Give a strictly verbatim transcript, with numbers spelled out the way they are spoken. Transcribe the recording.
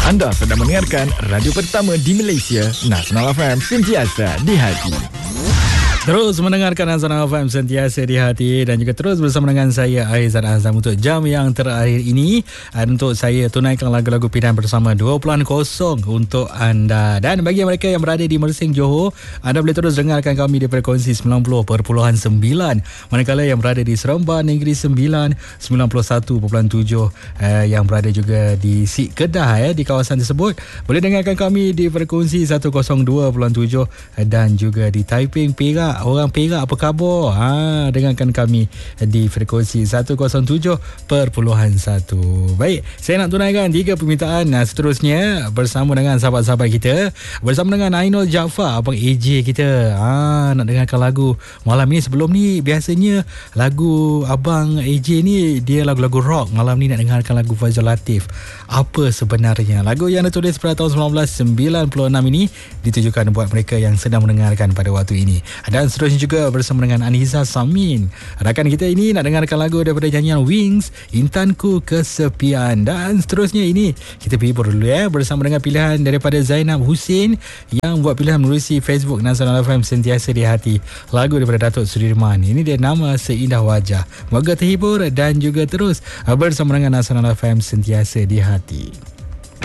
Anda sedang mendengarkan radio pertama di Malaysia, Nasional F M, sentiasa di hati. Terus mendengarkan Nasional F M, sentiasa di hati, dan juga terus bersama dengan saya Aizan Azam untuk jam yang terakhir ini, untuk saya tunaikan lagu-lagu pilihan bersama dua puluh kosong untuk anda. Dan bagi mereka yang berada di Mersing, Johor, anda boleh terus dengarkan kami di frekuensi sembilan puluh perpuluhan sembilan. Manakala yang berada di Seremban Negeri Sembilan, sembilan puluh satu perpuluhan tujuh, eh, yang berada juga di Sik Kedah, eh, di kawasan tersebut, boleh dengarkan kami di frekuensi seratus dua perpuluhan tujuh, dan juga di Taiping, Perak. Orang Perak, apa khabar? Ha, dengarkan kami di frekuensi seratus tujuh perpuluhan satu. Baik, saya nak tunaikan tiga permintaan nah, seterusnya bersama dengan sahabat-sahabat kita, bersama dengan Ainul Jaafar, Abang A J kita. Ha, nak dengarkan lagu malam ni. Sebelum ni biasanya lagu Abang A J ni dia lagu-lagu rock. Malam ni nak dengarkan lagu Fazil Latif. Apa sebenarnya? Lagu yang ditulis pada tahun sembilan belas sembilan puluh enam ini ditujukan buat mereka yang sedang mendengarkan pada waktu ini. Dan seterusnya juga bersama dengan Aniza Samin. Rakan kita ini nak dengarkan lagu daripada nyanyian Wings, Intanku Kesepian. Dan seterusnya ini kita pergi dulu ya, bersama dengan pilihan daripada Zainab Hussein yang buat pilihan melalui Facebook Nasional F M, sentiasa di hati. Lagu daripada Datuk Sudirman. Ini dia Nama Seindah Wajah. Moga terhibur dan juga terus bersama dengan Nasional F M, sentiasa di hati.